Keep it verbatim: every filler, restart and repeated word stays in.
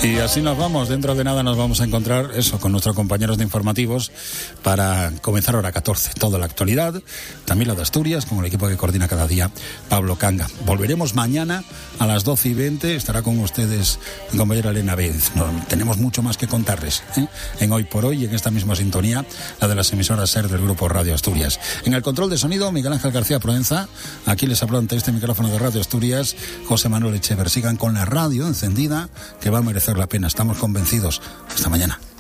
Y así nos vamos. Dentro de nada nos vamos a encontrar eso con nuestros compañeros de informativos para comenzar hora catorce. Toda la actualidad, también la de Asturias, con el equipo que coordina cada día Pablo Canga. Volveremos mañana a las doce y veinte. Estará con ustedes mi compañera Elena Vélez. No, tenemos mucho más que contarles, ¿eh? En Hoy por Hoy, en esta misma sintonía, la de las emisoras SER del Grupo Radio Asturias. En el control de sonido, Miguel Ángel García Proenza. Aquí les hablo ante este micrófono de Radio Asturias, José Manuel Echever. Sigan con la radio encendida, que va a merecer la pena. Estamos convencidos. Hasta mañana.